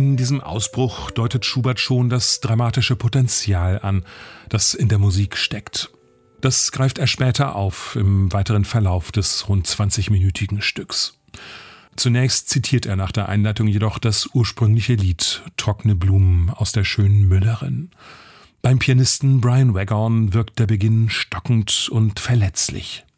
In diesem Ausbruch deutet Schubert schon das dramatische Potenzial an, das in der Musik steckt. Das greift er später auf im weiteren Verlauf des rund 20-minütigen Stücks. Zunächst zitiert er nach der Einleitung jedoch das ursprüngliche Lied »Trockene Blumen« aus der schönen Müllerin. Beim Pianisten Brian Waghorn wirkt der Beginn stockend und verletzlich.